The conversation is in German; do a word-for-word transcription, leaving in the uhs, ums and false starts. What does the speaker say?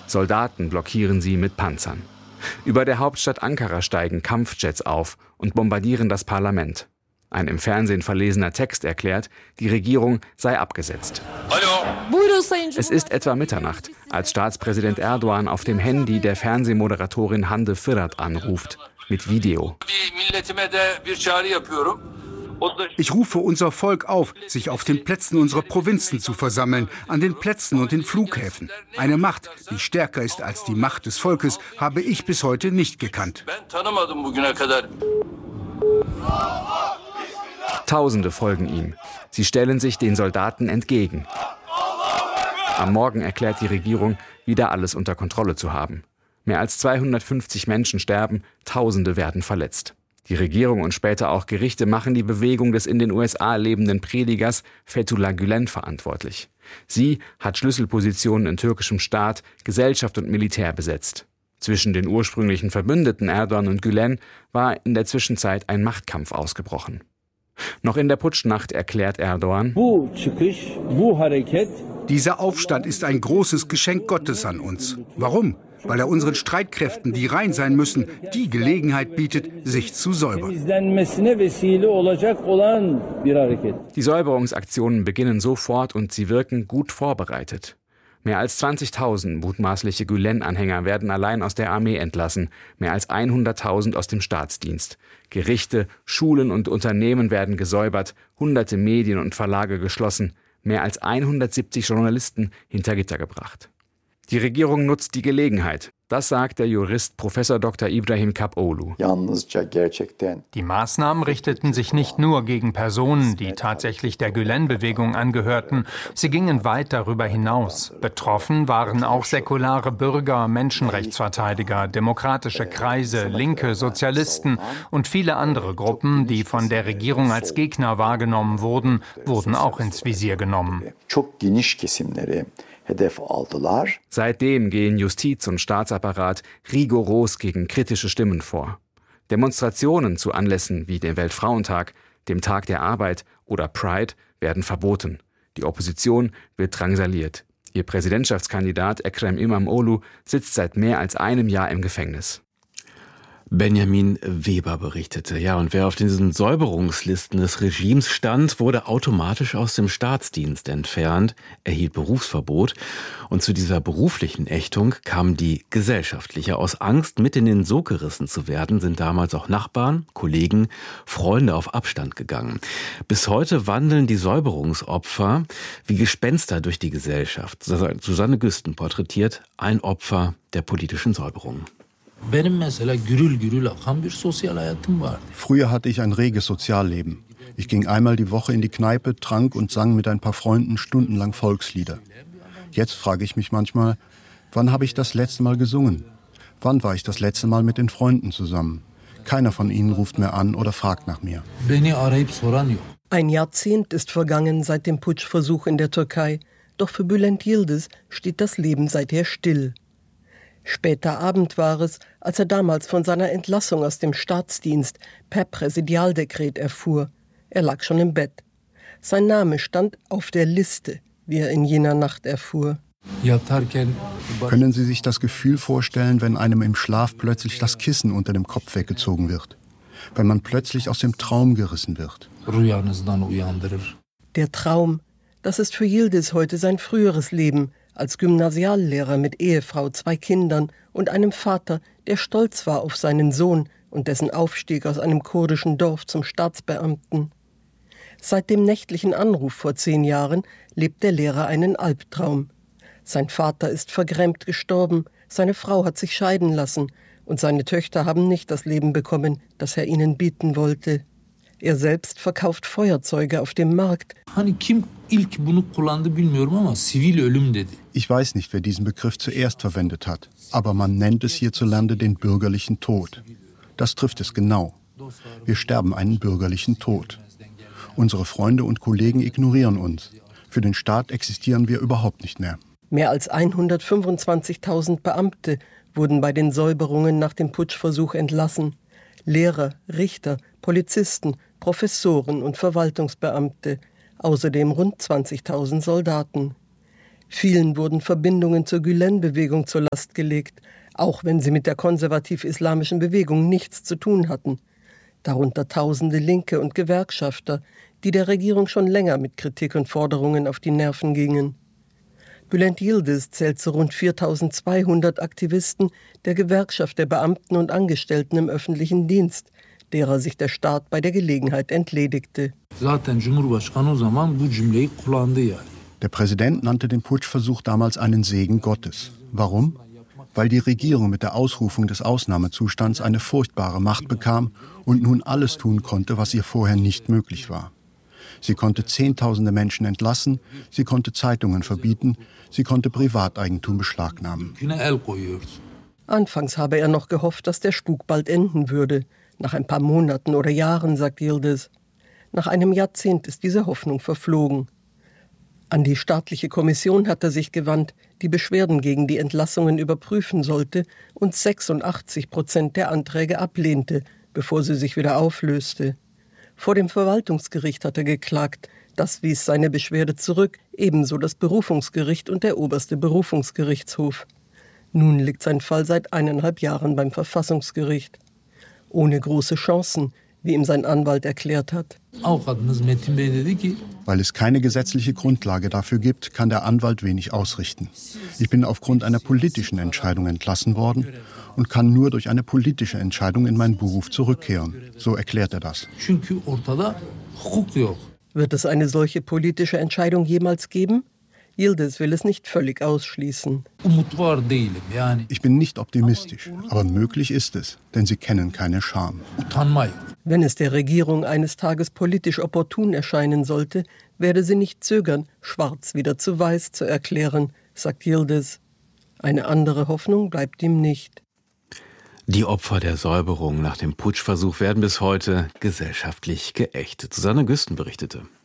Soldaten blockieren sie mit Panzern. Über der Hauptstadt Ankara steigen Kampfjets auf und bombardieren das Parlament. Ein im Fernsehen verlesener Text erklärt, die Regierung sei abgesetzt. Es ist etwa Mitternacht, als Staatspräsident Erdogan auf dem Handy der Fernsehmoderatorin Hande Fırat anruft, mit Video. Ich rufe unser Volk auf, sich auf den Plätzen unserer Provinzen zu versammeln, an den Plätzen und den Flughäfen. Eine Macht, die stärker ist als die Macht des Volkes, habe ich bis heute nicht gekannt. Tausende folgen ihm. Sie stellen sich den Soldaten entgegen. Am Morgen erklärt die Regierung, wieder alles unter Kontrolle zu haben. Mehr als zweihundertfünfzig Menschen sterben, Tausende werden verletzt. Die Regierung und später auch Gerichte machen die Bewegung des in den U S A lebenden Predigers Fethullah Gülen verantwortlich. Sie hat Schlüsselpositionen in türkischem Staat, Gesellschaft und Militär besetzt. Zwischen den ursprünglichen Verbündeten Erdogan und Gülen war in der Zwischenzeit ein Machtkampf ausgebrochen. Noch in der Putschnacht erklärt Erdogan: Dieser Aufstand ist ein großes Geschenk Gottes an uns. Warum? Weil er unseren Streitkräften, die rein sein müssen, die Gelegenheit bietet, sich zu säubern. Die Säuberungsaktionen beginnen sofort und sie wirken gut vorbereitet. Mehr als zwanzigtausend mutmaßliche Gülen-Anhänger werden allein aus der Armee entlassen, mehr als hunderttausend aus dem Staatsdienst. Gerichte, Schulen und Unternehmen werden gesäubert, hunderte Medien und Verlage geschlossen, mehr als hundertsiebzig Journalisten hinter Gitter gebracht. Die Regierung nutzt die Gelegenheit. Das sagt der Jurist Professor Doktor Ibrahim Kapoğlu. Die Maßnahmen richteten sich nicht nur gegen Personen, die tatsächlich der Gülen-Bewegung angehörten. Sie gingen weit darüber hinaus. Betroffen waren auch säkulare Bürger, Menschenrechtsverteidiger, demokratische Kreise, linke Sozialisten und viele andere Gruppen, die von der Regierung als Gegner wahrgenommen wurden, wurden auch ins Visier genommen. Seitdem gehen Justiz und Staatsapparat rigoros gegen kritische Stimmen vor. Demonstrationen zu Anlässen wie dem Weltfrauentag, dem Tag der Arbeit oder Pride werden verboten. Die Opposition wird drangsaliert. Ihr Präsidentschaftskandidat Ekrem İmamoğlu sitzt seit mehr als einem Jahr im Gefängnis. Benjamin Weber berichtete. Ja, und wer auf diesen Säuberungslisten des Regimes stand, wurde automatisch aus dem Staatsdienst entfernt, erhielt Berufsverbot. Und zu dieser beruflichen Ächtung kam die gesellschaftliche. Aus Angst, mit in den Sog gerissen zu werden, sind damals auch Nachbarn, Kollegen, Freunde auf Abstand gegangen. Bis heute wandeln die Säuberungsopfer wie Gespenster durch die Gesellschaft. Susanne Güsten porträtiert ein Opfer der politischen Säuberung. Früher hatte ich ein reges Sozialleben. Ich ging einmal die Woche in die Kneipe, trank und sang mit ein paar Freunden stundenlang Volkslieder. Jetzt frage ich mich manchmal, wann habe ich das letzte Mal gesungen? Wann war ich das letzte Mal mit den Freunden zusammen? Keiner von ihnen ruft mehr an oder fragt nach mir. Ein Jahrzehnt ist vergangen seit dem Putschversuch in der Türkei. Doch für Bülent Yıldız steht das Leben seither still. Später Abend war es, als er damals von seiner Entlassung aus dem Staatsdienst per Präsidialdekret erfuhr. Er lag schon im Bett. Sein Name stand auf der Liste, wie er in jener Nacht erfuhr. Können Sie sich das Gefühl vorstellen, wenn einem im Schlaf plötzlich das Kissen unter dem Kopf weggezogen wird? Wenn man plötzlich aus dem Traum gerissen wird? Der Traum, das ist für Yıldız heute sein früheres Leben, als Gymnasiallehrer mit Ehefrau, zwei Kindern und einem Vater, der stolz war auf seinen Sohn und dessen Aufstieg aus einem kurdischen Dorf zum Staatsbeamten. Seit dem nächtlichen Anruf vor zehn Jahren lebt der Lehrer einen Albtraum. Sein Vater ist vergrämt gestorben, seine Frau hat sich scheiden lassen und seine Töchter haben nicht das Leben bekommen, das er ihnen bieten wollte. Er selbst verkauft Feuerzeuge auf dem Markt. Ich weiß nicht, wer diesen Begriff zuerst verwendet hat, aber man nennt es hierzulande den bürgerlichen Tod. Das trifft es genau. Wir sterben einen bürgerlichen Tod. Unsere Freunde und Kollegen ignorieren uns. Für den Staat existieren wir überhaupt nicht mehr. Mehr als hundertfünfundzwanzigtausend Beamte wurden bei den Säuberungen nach dem Putschversuch entlassen. Lehrer, Richter, Polizisten, Professoren und Verwaltungsbeamte, außerdem rund zwanzigtausend Soldaten. Vielen wurden Verbindungen zur Gülen-Bewegung zur Last gelegt, auch wenn sie mit der konservativ-islamischen Bewegung nichts zu tun hatten. Darunter tausende Linke und Gewerkschafter, die der Regierung schon länger mit Kritik und Forderungen auf die Nerven gingen. Bülent Yildiz zählt zu rund viertausendzweihundert Aktivisten der Gewerkschaft der Beamten und Angestellten im öffentlichen Dienst, derer sich der Staat bei der Gelegenheit entledigte. Der Präsident nannte den Putschversuch damals einen Segen Gottes. Warum? Weil die Regierung mit der Ausrufung des Ausnahmezustands eine furchtbare Macht bekam und nun alles tun konnte, was ihr vorher nicht möglich war. Sie konnte Zehntausende Menschen entlassen, sie konnte Zeitungen verbieten, sie konnte Privateigentum beschlagnahmen. Anfangs habe er noch gehofft, dass der Spuk bald enden würde. Nach ein paar Monaten oder Jahren, sagt Yildiz. Nach einem Jahrzehnt ist diese Hoffnung verflogen. An die staatliche Kommission hat er sich gewandt, die Beschwerden gegen die Entlassungen überprüfen sollte und sechsundachtzig Prozent der Anträge ablehnte, bevor sie sich wieder auflöste. Vor dem Verwaltungsgericht hat er geklagt. Das wies seine Beschwerde zurück, ebenso das Berufungsgericht und der oberste Berufungsgerichtshof. Nun liegt sein Fall seit eineinhalb Jahren beim Verfassungsgericht. Ohne große Chancen, wie ihm sein Anwalt erklärt hat. Weil es keine gesetzliche Grundlage dafür gibt, kann der Anwalt wenig ausrichten. Ich bin aufgrund einer politischen Entscheidung entlassen worden und kann nur durch eine politische Entscheidung in meinen Beruf zurückkehren. So erklärt er das. Wird es eine solche politische Entscheidung jemals geben? Yildiz will es nicht völlig ausschließen. Ich bin nicht optimistisch, aber möglich ist es, denn sie kennen keine Scham. Wenn es der Regierung eines Tages politisch opportun erscheinen sollte, werde sie nicht zögern, schwarz wieder zu weiß zu erklären, sagt Yildiz. Eine andere Hoffnung bleibt ihm nicht. Die Opfer der Säuberung nach dem Putschversuch werden bis heute gesellschaftlich geächtet. Susanne Güsten berichtete.